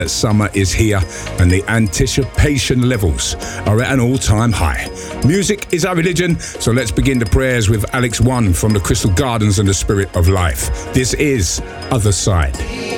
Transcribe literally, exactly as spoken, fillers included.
that summer is here and the anticipation levels are at an all-time high. Music is our religion, so let's begin the prayers with Alex One from the Crystal Gardens and the Spirit of Life. This is Other Side.